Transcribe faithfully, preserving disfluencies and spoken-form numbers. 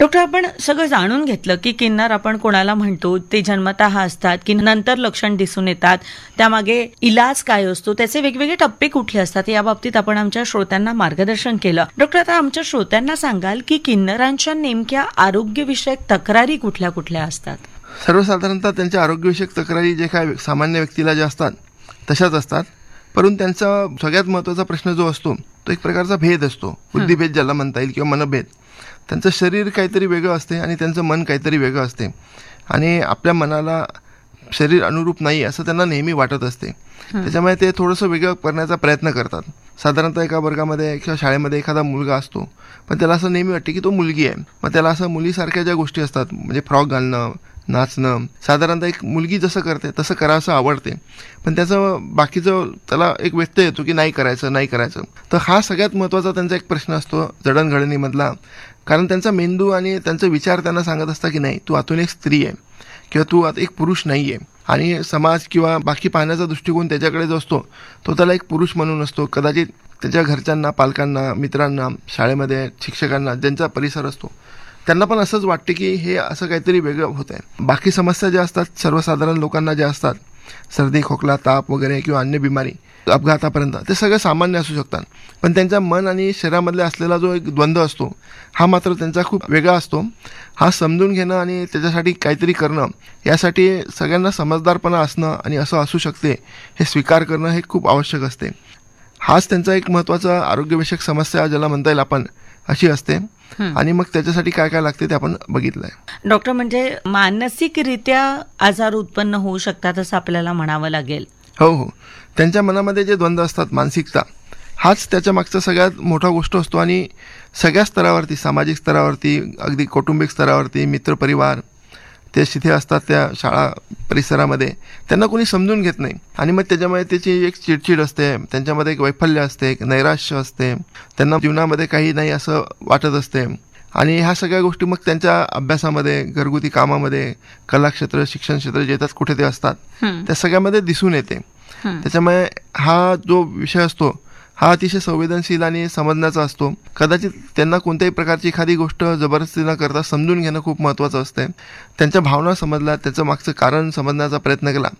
Doctor, आपण सगळं जाणून घेतलं की किन्नर आपण कोणाला म्हणतो, ते जन्मतः असतात की नंतर लक्षण दिसून येतात, त्यामागे इलाज काय असतो, त्याचे वेगवेगळे टप्पे कुठले असतात, या बाबतीत आपण आमच्या श्रोत्यांना मार्गदर्शन केलं. डॉक्टर, आता आमच्या श्रोत्यांना सांगाल की किन्नरांच्या नेमक्या आरोग्यविषयक तक्रारी कुठल्या कुठल्या असतात? सर्वसाधारणतः त्यांच्या आरोग्यविषयक तक्रारी जे काय सामान्य व्यक्तीला ज्या असतात तशाच असतात, परंतु त्यांचा सगळ्यात महत्त्वाचा प्रश्न जो असतो तो एक प्रकारचा भेद असतो, बुद्धिभेद ज्याला म्हणता येईल किंवा मनभेद. त्यांचं शरीर काहीतरी वेगळं असते आणि त्यांचं मन काहीतरी वेगळं असते आणि आपल्या मनाला शरीर अनुरूप नाही असं त्यांना नेहमी वाटत असते. त्याच्यामुळे ते थोडंसं वेगळं करण्याचा प्रयत्न करतात. साधारणतः एका वर्गामध्ये किंवा शाळेमध्ये एखादा मुलगा असतो, पण त्याला असं नेहमी वाटते की तो मुलगी आहे. मग त्याला असं मुलीसारख्या ज्या गोष्टी असतात, म्हणजे फ्रॉक घालणं, नाचणं, साधारणतः एक मुलगी जसं करते तसं करावंसं आवडते, पण त्याचं बाकीचं त्याला एक व्यत्यय येतो की नाही करायचं नाही करायचं. तर हा सगळ्यात महत्त्वाचा त्यांचा एक प्रश्न असतो जडणघडणीमधला. कारण त्यांचा मेंदू आणि त्यांचे विचार त्यांना सांगत असतात की नाही, तू आतून एक स्त्री आहे किंवा तू आता एक पुरुष नाही आहे. आणि समाज किंवा बाकी पाहण्याचा दृष्टिकोन त्याच्याकडे जो असतो तो त्याला एक पुरुष म्हणून असतो. कदाचित त्याच्या घरच्यांना, पालकांना, मित्रांना, शाळेमध्ये शिक्षकांना, ज्यांचा परिसर असतो त्यांना पण असंच वाटते की हे असं काहीतरी वेगळं होत आहे. बाकी समस्या ज्या असतात सर्वसाधारण लोकांना ज्या असतात, सर्दी, खोकला, ताप वगैरे किंवा अन्य बिमारी, अपघातापर्यंत, ते सगळं सामान्य असू शकतात. पण त्यांच्या मन आणि शरीरामधला असलेला जो एक द्वंद्व असतो हा मात्र त्यांचा खूप वेगळा असतो. हा समजून घेणं आणि त्याच्यासाठी काहीतरी करणं, यासाठी सगळ्यांना समजदारपणा असणं आणि असं असू शकते हे स्वीकार करणं हे खूप आवश्यक असते. हाच त्यांचा एक महत्त्वाचा आरोग्यविषयक समस्या ज्याला म्हणता येईल आपण अशी असते. आणि मग त्याच्यासाठी काय काय लागते ते आपण बघितलंय. डॉक्टर, म्हणजे मानसिकरित्या आजार उत्पन्न होऊ शकतात असं आपल्याला म्हणावं लागेल? हो हो, त्यांच्या मनामध्ये जे द्वंद्व असतात, मानसिकता, हाच त्याच्या मागचा सगळ्यात मोठा गोष्ट असतो. आणि सगळ्या स्तरावरती, सामाजिक स्तरावरती, अगदी कौटुंबिक स्तरावरती, मित्रपरिवार, ते जिथे असतात त्या शाळा परिसरामध्ये, त्यांना कोणी समजून घेत नाही. आणि मग त्याच्यामुळे त्याची एक चिडचिड असते, त्यांच्यामध्ये एक वैफल्य असते, एक नैराश्य असते, त्यांना जीवनामध्ये काही नाही असं वाटत असते. आणि ह्या सगळ्या गोष्टी मग त्यांच्या अभ्यासामध्ये, घरगुती कामामध्ये, कलाक्षेत्र, शिक्षण क्षेत्र जे येतात कुठे ते असतात त्या सगळ्यामध्ये दिसून येते. त्याच्यामुळे हा जो विषय असतो हा अतिशय संवेदनशील आणि समजण्याचा असतो. कदाचित त्यांना कोणत्याही प्रकारची एखादी गोष्ट जबरदस्ती न करता समजून घेणं खूप महत्त्वाचं असते. त्यांच्या भावना समजल्या, त्याचं मागचं कारण समजण्याचा प्रयत्न केला